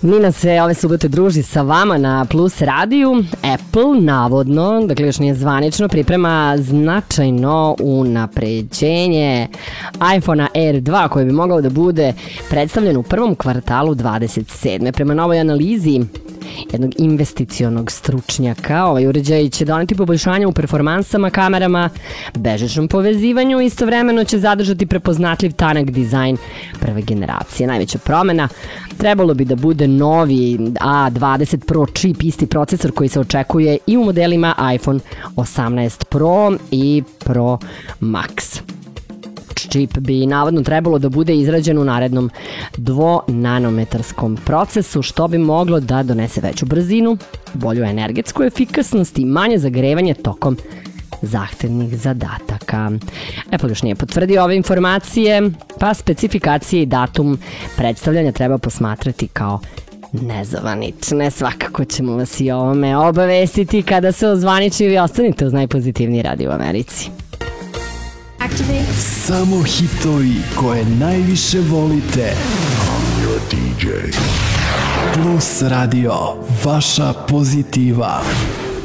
Nina se ove subote druži sa vama na Plus radiju. Apple, navodno, dakle još nije zvanično, priprema značajno unapređenje iPhone-a Air 2 koji bi mogao da bude predstavljen u prvom kvartalu 27. Prema novoj analizi jednog investicionog stručnjaka, ovaj uređaj će doneti poboljšanja u performansama, kamerama, bežičnom povezivanju i istovremeno će zadržati prepoznatljiv tanak dizajn prve generacije. Najveća promena trebalo bi da bude novi A20 Pro čip, isti procesor koji se očekuje i u modelima iPhone 18 Pro i Pro Max. Čip bi navodno trebalo da bude izrađen u narednom 2-nanometarskom procesu, što bi moglo da donese veću brzinu, bolju energetsku efikasnost i manje zagrevanje tokom zahtevnih zadataka. Apple još nije potvrdio ove informacije, pa specifikacije i datum predstavljanja treba posmatrati kao nezvanične. Svakako ćemo vas i ovome obavestiti kada se ozvaniči ili ostanite uz najpozitivniji radio u Americi. Samo hitovi koje najviše volite. I'm your DJ. Plus radio, vaša pozitiva.